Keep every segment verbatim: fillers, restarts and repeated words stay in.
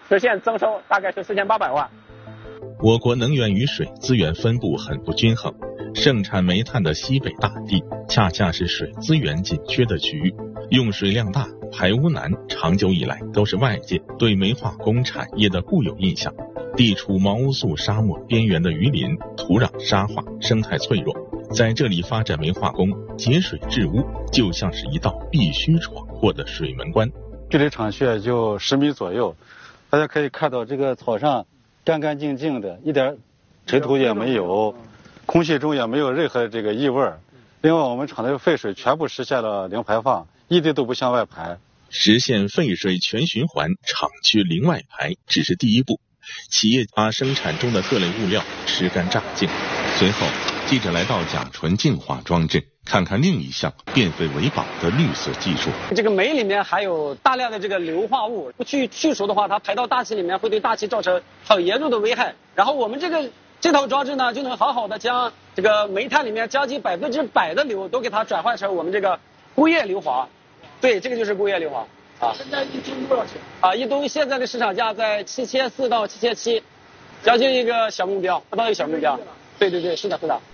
实现增收大概是四千八百万。 我国能源与水资源分布很不均衡，盛产煤炭的西北大地恰恰是水资源紧缺的区域，用水量大、排污难，长久以来都是外界对煤化工产业的固有印象。地处毛乌素沙漠边缘的榆林，土壤沙化，生态脆弱，在这里发展煤化工，节水治污，就像是一道必须闯过的水门关。 距离厂穴就十米左右，大家可以看到这个草上干干净净的，一点尘土也没有，空气中也没有任何这个异味。另外，我们厂的废水全部实现了零排放，一滴都不向外排。 实现废水全循环，厂区零外排只是第一步。企业把生产中的各类物料吃干榨净。随后，记者来到甲醇净化装置，看看另一项变废为宝的绿色技术。 这个煤里面含有大量的这个硫化物，不去去除的话，它排到大气里面会对大气造成很严重的危害。然后我们这个这套装置呢，就能好好的将这个煤炭里面将近百分之百的硫都给它转换成我们这个工业硫磺。对，这个就是工业硫磺。啊， 现在一吨多少钱？ 啊，一吨现在的市场价在七千四到七千七，将近一个小目标，不到一个小目标。对对对，是的，是的。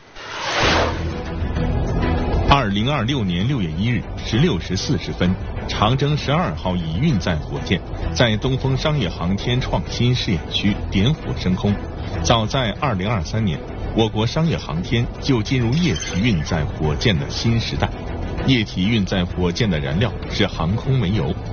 二零二六年六月一日十六时四十分，长征十二号乙运载火箭在东风商业航天创新试验区点火升空。早在二零二三年，我国商业航天就进入液体运载火箭的新时代。液体运载火箭的燃料是航空煤油。